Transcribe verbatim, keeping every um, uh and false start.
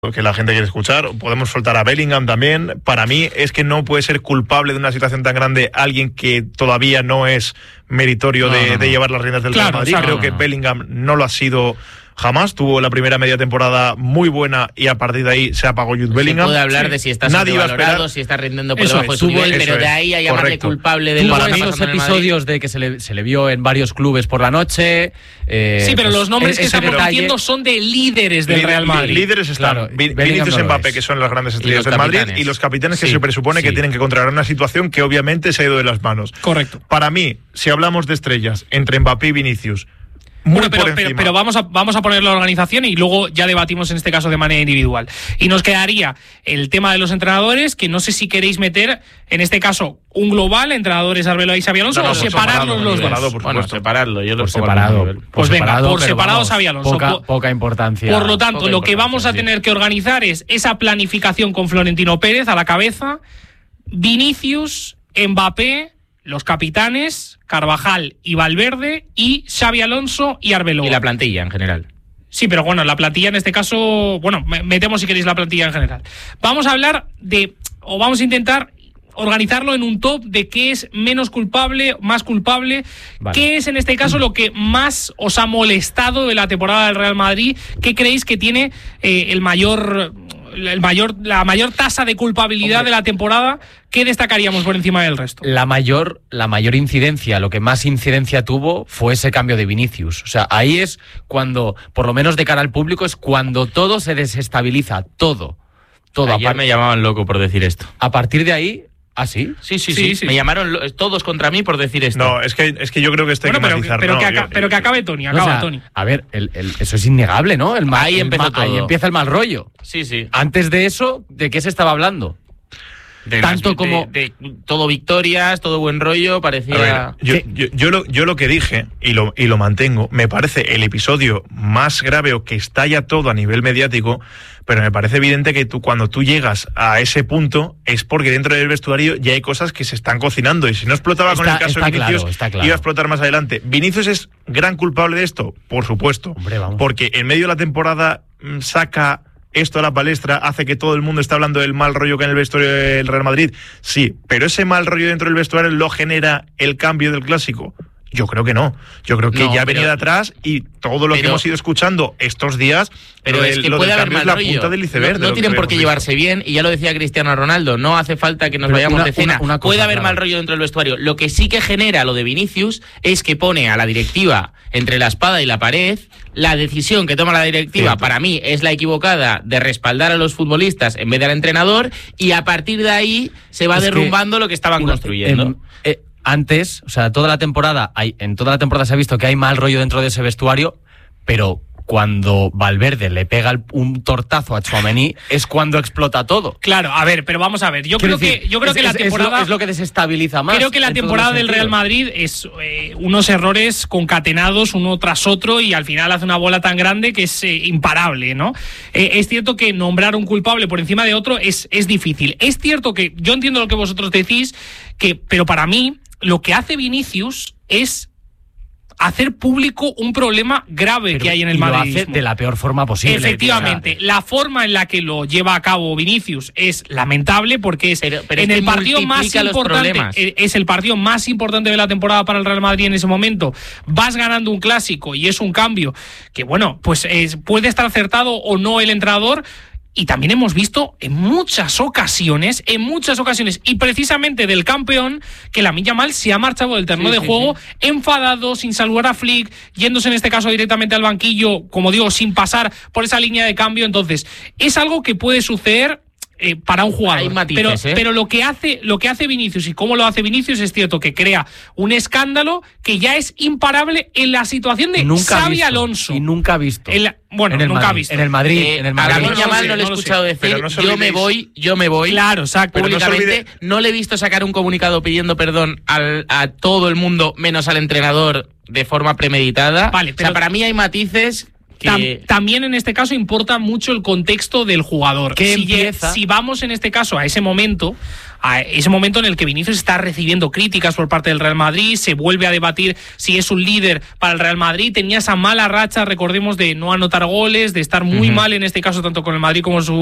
que la gente quiere escuchar. Podemos soltar a Bellingham también. Para mí es que no puede ser culpable de una situación tan grande alguien que todavía no es meritorio no, de, no, no. de llevar las riendas del claro, Real Madrid. Claro, Creo no, que no. Bellingham no lo ha sido jamás. Tuvo la primera media temporada muy buena y a partir de ahí se apagó Jude Bellingham. Se puede hablar sí. de si está sobrevalorado, si está rindiendo por debajo de su nivel, pero de ahí a llamarle culpable de los esos episodios de que se le, se le vio en varios clubes por la noche. Eh, sí, pero pues, los nombres que estamos diciendo son de líderes del Real Madrid. Líderes están claro, Vinicius y Mbappé, que son las grandes estrellas del Madrid, y los capitanes que sí, se presupone sí. que tienen que controlar una situación que obviamente se ha ido de las manos. Correcto. Para mí, si hablamos de estrellas entre Mbappé y Vinicius, Muy bueno, pero, pero, pero vamos a vamos a poner la organización y luego ya debatimos en este caso de manera individual. Y nos quedaría el tema de los entrenadores, que no sé si queréis meter, en este caso, un global, entrenadores Arbeloa y Xabi Alonso, no, no, o separarlos separado, los separado, dos. Por bueno, separarlo, yo lo por separado. Por pues venga, separado, por separado Xabi Alonso. Poca, poca importancia. Por lo tanto, lo que vamos a sí. tener que organizar es esa planificación con Florentino Pérez a la cabeza, Vinicius, Mbappé, los capitanes, Carvajal y Valverde, y Xabi Alonso y Arbeloa. Y la plantilla en general. Sí, pero bueno, la plantilla en este caso, bueno, metemos si queréis la plantilla en general. Vamos a hablar de, o vamos a intentar organizarlo en un top de qué es menos culpable, más culpable, vale. qué es en este caso lo que más os ha molestado de la temporada del Real Madrid, qué creéis que tiene eh, el mayor... El mayor, la mayor tasa de culpabilidad Hombre. de la temporada, ¿qué destacaríamos por encima del resto? La mayor, la mayor incidencia, lo que más incidencia tuvo fue ese cambio de Vinicius. O sea, ahí es cuando, por lo menos de cara al público, es cuando todo se desestabiliza, todo. todo. Ayer me llamaban loco por decir esto. A partir de ahí... ¿Ah, sí? Sí, sí, sí, sí, sí. Me llamaron todos contra mí por decir esto. No, es que, es que yo creo que esto hay bueno, que matizar. Pero, no, que aca- yo, pero que acabe Tony, acaba o sea, Tony. A ver, el, el, eso es innegable, ¿no? El mal, ahí, el empezó ma- todo. ahí empieza el mal rollo. Sí, sí. Antes de eso, ¿de qué se estaba hablando? De Tanto las, como... De, de, todo victorias, todo buen rollo, parecía... Ver, yo, yo, yo, lo, yo lo que dije, y lo, y lo mantengo, me parece el episodio más grave o que estalla todo a nivel mediático, pero me parece evidente que tú cuando tú llegas a ese punto es porque dentro del vestuario ya hay cosas que se están cocinando, y si no explotaba está, con el caso de Vinicius, claro, claro. iba a explotar más adelante. ¿Vinicius es gran culpable de esto? Por supuesto. Hombre, vamos. Porque en medio de la temporada mmm, saca... esto a la palestra, hace que todo el mundo esté hablando del mal rollo que en el vestuario del Real Madrid. Sí, pero ese mal rollo dentro del vestuario lo genera el cambio del clásico. Yo creo que no. Yo creo que no, ya venía de atrás y todo lo pero, que hemos ido escuchando estos días, pero lo, es que lo puede del haber cambio mal es la rollo. punta del iceberg. No, no tienen por qué visto. llevarse bien, y ya lo decía Cristiano Ronaldo, no hace falta que nos pero vayamos una, de cena. Una, una cosa, puede haber claro. mal rollo dentro del vestuario. Lo que sí que genera lo de Vinicius es que pone a la directiva entre la espada y la pared. La decisión que toma la directiva, Cierto. para mí, es la equivocada de respaldar a los futbolistas en vez del entrenador, y a partir de ahí se va es derrumbando lo que estaban una, construyendo. Eh, eh, Antes, o sea, toda la temporada, hay, en toda la temporada se ha visto que hay mal rollo dentro de ese vestuario, pero cuando Valverde le pega un tortazo a Tchouaméni es cuando explota todo. Claro, a ver, pero vamos a ver. Yo creo decir, que yo creo es, que la es, temporada es lo, es lo que desestabiliza más. Creo que la temporada del Real Madrid es eh, unos errores concatenados uno tras otro, y al final hace una bola tan grande que es eh, imparable, ¿no? Eh, es cierto que nombrar un culpable por encima de otro es es difícil. Es cierto que yo entiendo lo que vosotros decís, que pero para mí lo que hace Vinicius es hacer público un problema grave pero, que hay en el y madridismo. Lo hace de la peor forma posible. Efectivamente, o sea, la forma en la que lo lleva a cabo Vinicius es lamentable, porque es pero, pero en es el partido más importante, es el partido más importante de la temporada para el Real Madrid en ese momento. Vas ganando un clásico y es un cambio que, bueno, pues es, puede estar acertado o no el entrenador. Y también hemos visto en muchas ocasiones, en muchas ocasiones, y precisamente del campeón, que Lamine Yamal se ha marchado del terreno sí, de sí, juego sí. enfadado, sin saludar a Flick, yéndose en este caso directamente al banquillo, como digo, sin pasar por esa línea de cambio. Entonces, es algo que puede suceder eh, para un jugador. Hay matices, pero, ¿eh? pero lo que hace, lo que hace Vinicius y cómo lo hace Vinicius es cierto que crea un escándalo que ya es imparable en la situación de Xabi Alonso. Y nunca ha visto. En la, bueno, en el nunca Madrid, ha visto. En el Madrid. Eh, en el Madrid. A Lamine Yamal no, no le he no escuchado sé, decir, no yo me voy, yo me voy. Claro, exacto. Públicamente, no, no le he visto sacar un comunicado pidiendo perdón al, a todo el mundo, menos al entrenador, de forma premeditada. Vale, pero, o sea, para mí hay matices Que... Tam- también en este caso importa mucho el contexto del jugador. ¿Qué si, empieza? si vamos en este caso a ese momento, a ese momento en el que Vinicius está recibiendo críticas por parte del Real Madrid, se vuelve a debatir si es un líder para el Real Madrid, tenía esa mala racha, recordemos, de no anotar goles, de estar muy uh-huh. mal en este caso tanto con el Madrid como su